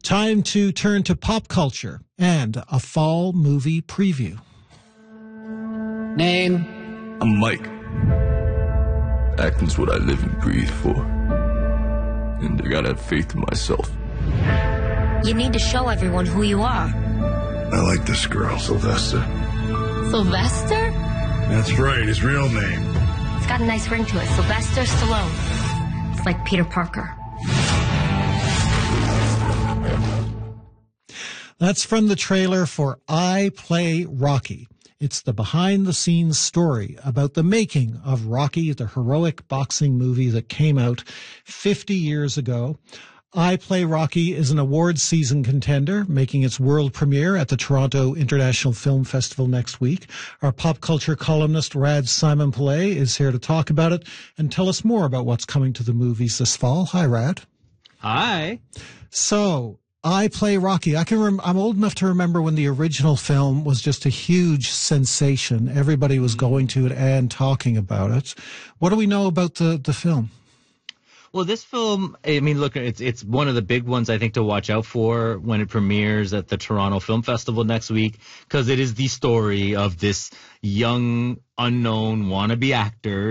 Time to turn to pop culture and a fall movie preview. Name? I'm Mike. Acting's what I live and breathe for. And I gotta have faith in myself. You need to show everyone who you are. I like this girl, Sylvester. Sylvester? That's right, his real name. It's got a nice ring to it. Sylvester Stallone. It's like Peter Parker. That's from the trailer for I Play Rocky. It's the behind-the-scenes story about the making of Rocky, the heroic boxing movie that came out 50 years ago. I Play Rocky is an awards season contender, making its world premiere at the Toronto International Film Festival next week. Our pop culture columnist, Rad Simon-Pillay, is here to talk about it and tell us more about what's coming to the movies this fall. Hi, Rad. Hi. So, I Play Rocky. I'm old enough to remember when the original film was just a huge sensation. Everybody was going to it and talking about it. What do we know about the film? Well, this film, I mean, look, it's one of the big ones, I think, to watch out for when it premieres at the Toronto Film Festival next week, because it is the story of this young, unknown wannabe actor